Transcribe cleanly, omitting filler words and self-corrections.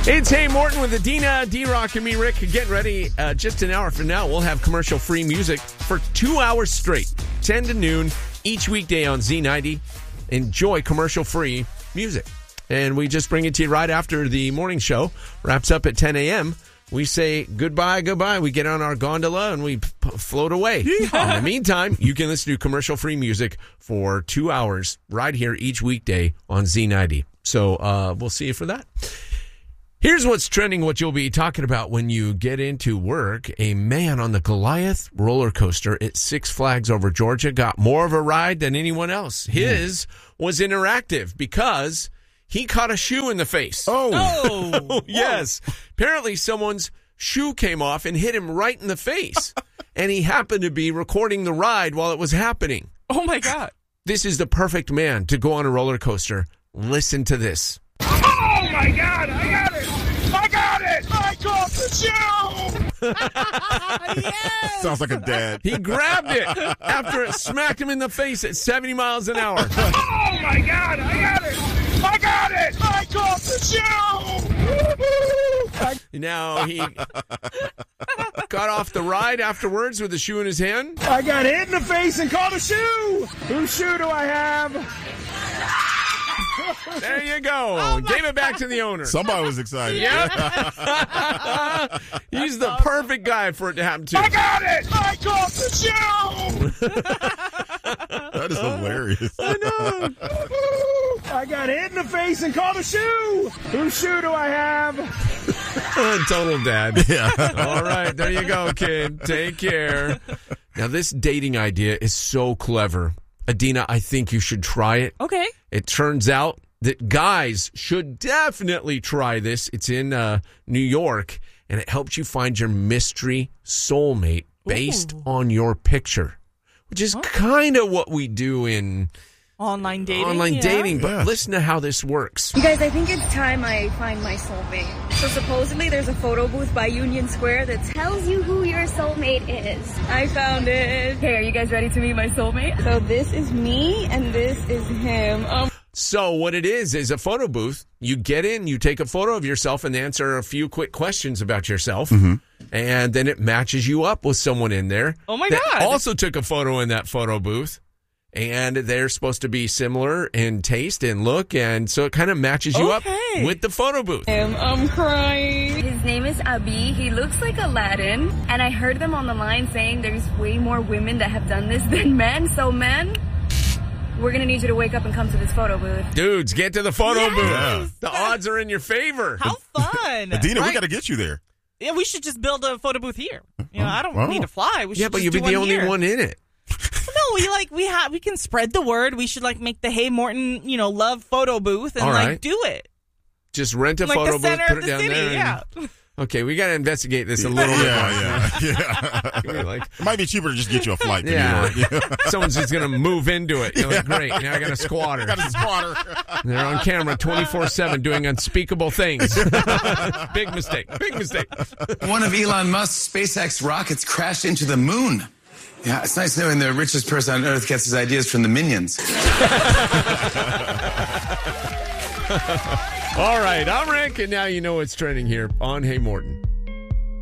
It's Hey Morton with Adina, D-Rock, and me, Rick. Getting ready. Just an hour from now, we'll have commercial-free music for 2 hours straight, 10 to noon, each weekday on Z90. Enjoy commercial-free music. And we just bring it to you right after the morning show wraps up at 10 a.m. We say goodbye. We get on our gondola and we float away. Yeah. In the meantime, you can listen to commercial-free music for 2 hours right here each weekday on Z90. So we'll see you for that. Here's what's trending, what you'll be talking about when you get into work. A man on the Goliath roller coaster at Six Flags over Georgia got more of a ride than anyone else. His was interactive because he caught a shoe in the face. Oh. Yes. Apparently someone's shoe came off and hit him right in the face. And he happened to be recording the ride while it was happening. Oh, my God. This is the perfect man to go on a roller coaster. Listen to this. Oh, my God. I got it. I caught the shoe. Yes. Sounds like a dad. He grabbed it after it smacked him in the face at 70 miles an hour. Oh, my God. I got it. I caught the shoe. Now he got off the ride afterwards with the shoe in his hand. I got hit in the face and caught a shoe. Whose shoe do I have? There you go. Gave it back to the owner. Somebody was excited. Yep. He's the perfect guy for it to happen to. I got it. I caught the shoe. That is hilarious. I know. I got hit in the face and caught a shoe. Whose shoe do I have? Total dad. Yeah. All right. There you go, kid. Take care. Now, this dating idea is so clever. Adina, I think you should try it. Okay. It turns out that guys should definitely try this. It's in New York, and it helps you find your mystery soulmate based on your picture, which is kind of what we do in Online dating. But listen to how this works. You guys, I think it's time I find my soulmate. So supposedly there's a photo booth by Union Square that tells you who your soulmate is. I found it. Hey, are you guys ready to meet my soulmate? So this is me and this is him. So what it is a photo booth. You get in, you take a photo of yourself and answer a few quick questions about yourself. Mm-hmm. And then it matches you up with someone in there. Oh, my that God. Also took a photo in that photo booth. And they're supposed to be similar in taste and look, and so it kind of matches you up with the photo booth. I'm crying. His name is Abi. He looks like Aladdin. And I heard them on the line saying there's way more women that have done this than men. So men, we're going to need you to wake up and come to this photo booth. Dudes, get to the photo booth. Yeah. The odds are in your favor. How fun. Adina, we got to get you there. Yeah, we should just build a photo booth here. You know, I don't need to fly. We should but just you'll be the only one in it. No, we can spread the word. We should make the Hey Morton, love photo booth and do it. Just rent a photo booth, put it down there. Yeah. Okay, we got to investigate this a little bit. Yeah. It might be cheaper to just get you a flight to New York. Someone's just going to move into it. You're like, great, now I got a squatter. They're on camera 24/7 doing unspeakable things. Big mistake. One of Elon Musk's SpaceX rockets crashed into the moon. Yeah, it's nice knowing the richest person on Earth gets his ideas from the Minions. All right, I'm Rick, and now you know what's trending here on Hey Morton.